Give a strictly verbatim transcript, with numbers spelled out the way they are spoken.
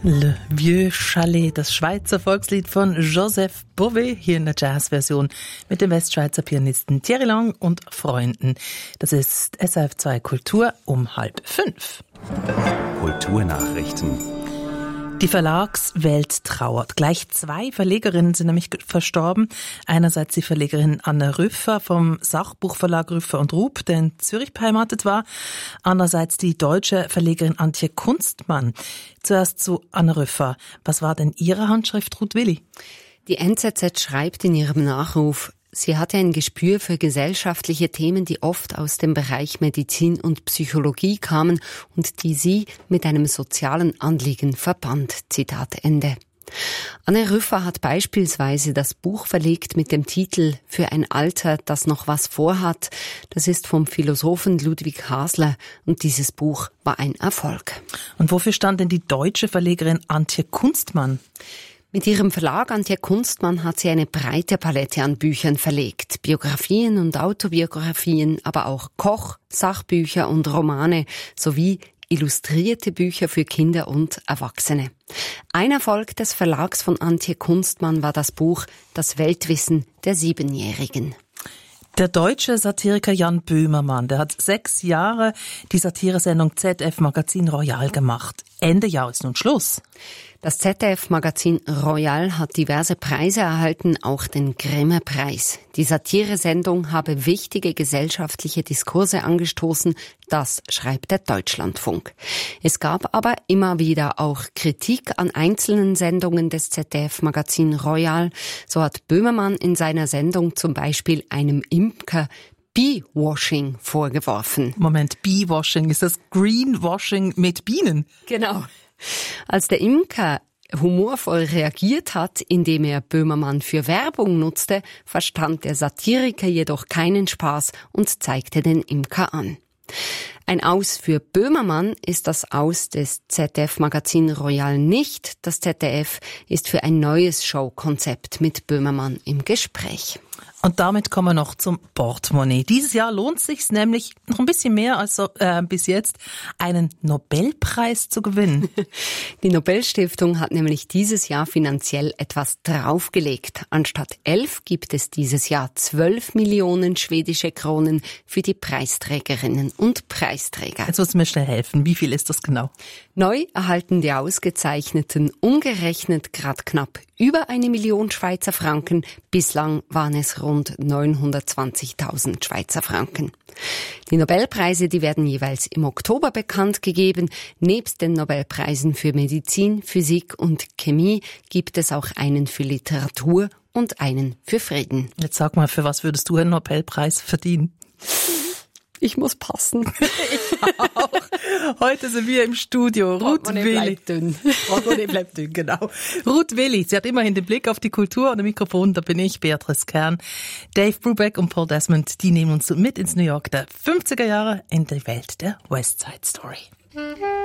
Le Vieux Chalet, das Schweizer Volkslied von Joseph Bové, hier in der Jazzversion mit dem Westschweizer Pianisten Thierry Lang und Freunden. Das ist S R F zwei Kultur um halb fünf. Kulturnachrichten. Die Verlagswelt trauert. Gleich zwei Verlegerinnen sind nämlich verstorben. Einerseits die Verlegerin Anne Rüffer vom Sachbuchverlag Rüffer und Rupp, der in Zürich beheimatet war. Andererseits die deutsche Verlegerin Antje Kunstmann. Zuerst zu Anne Rüffer. Was war denn Ihre Handschrift, Ruth Willi? Die N Z Z schreibt in ihrem Nachruf: Sie hatte ein Gespür für gesellschaftliche Themen, die oft aus dem Bereich Medizin und Psychologie kamen und die sie mit einem sozialen Anliegen verband. Zitat Ende. Anne Rüffer hat beispielsweise das Buch verlegt mit dem Titel »Für ein Alter, das noch was vorhat«. Das ist vom Philosophen Ludwig Hasler und dieses Buch war ein Erfolg. Und wofür stand denn die deutsche Verlegerin Antje Kunstmann? Mit ihrem Verlag Antje Kunstmann hat sie eine breite Palette an Büchern verlegt. Biografien und Autobiografien, aber auch Koch-, Sachbücher und Romane sowie illustrierte Bücher für Kinder und Erwachsene. Ein Erfolg des Verlags von Antje Kunstmann war das Buch »Das Weltwissen der Siebenjährigen«. Der deutsche Satiriker Jan Böhmermann, der hat sechs Jahre die Satiresendung Z D F Magazin Royal gemacht. Ende Jahr ist nun Schluss. Das Z D F-Magazin Royal hat diverse Preise erhalten, auch den Grimme-Preis. Die Satiresendung habe wichtige gesellschaftliche Diskurse angestoßen, das schreibt der Deutschlandfunk. Es gab aber immer wieder auch Kritik an einzelnen Sendungen des Z D F-Magazin Royal. So hat Böhmermann in seiner Sendung zum Beispiel einem Imker Bee-Washing vorgeworfen. Moment, Bee-Washing, ist das Greenwashing mit Bienen? Genau. Als der Imker humorvoll reagiert hat, indem er Böhmermann für Werbung nutzte, verstand der Satiriker jedoch keinen Spaß und zeigte den Imker an. Ein Aus für Böhmermann ist das Aus des Z D F-Magazin Royal nicht. Das Z D F ist für ein neues Showkonzept mit Böhmermann im Gespräch. Und damit kommen wir noch zum Portemonnaie. Dieses Jahr lohnt es sich nämlich noch ein bisschen mehr als äh, bis jetzt, einen Nobelpreis zu gewinnen. Die Nobelstiftung hat nämlich dieses Jahr finanziell etwas draufgelegt. Anstatt elf gibt es dieses Jahr zwölf Millionen schwedische Kronen für die Preisträgerinnen und Preisträger. Jetzt musst du mir schnell helfen. Wie viel ist das genau? Neu erhalten die Ausgezeichneten umgerechnet grad knapp über eine Million Schweizer Franken. Bislang waren es rund neunhundertzwanzigtausend Schweizer Franken. Die Nobelpreise, die werden jeweils im Oktober bekannt gegeben. Nebst den Nobelpreisen für Medizin, Physik und Chemie gibt es auch einen für Literatur und einen für Frieden. Jetzt sag mal, für was würdest du einen Nobelpreis verdienen? Ich muss passen. Ich auch. Heute sind wir im Studio. Ruth Willi. bleibt dünn. Portemonnaie bleibt dünn, genau. Ruth Willi, sie hat immerhin den Blick auf die Kultur und am Mikrofon, da bin ich, Beatrice Kern. Dave Brubeck und Paul Desmond, die nehmen uns mit ins New York der fünfziger Jahre in die Welt der West Side Story.